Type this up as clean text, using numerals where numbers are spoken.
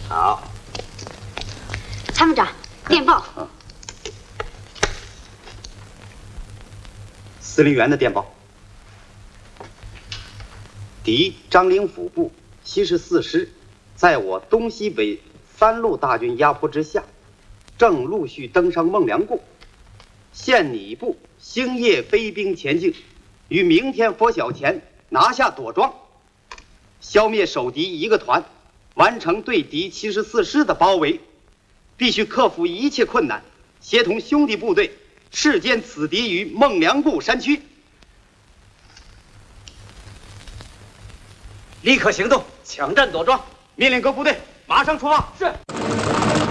好， 参谋长，电报。 司令员的电报：敌张灵甫部74师，在我东西北3路大军压迫之下，正陆续登上孟良崮。现你部星夜飞兵前进，于明天拂晓前拿下朵庄，消灭守敌1个团，完成对敌74师的包围。必须克服一切困难，协同兄弟部队誓歼此敌于孟良崮山区。立刻行动，抢占朵庄！命令各部队马上出发。是。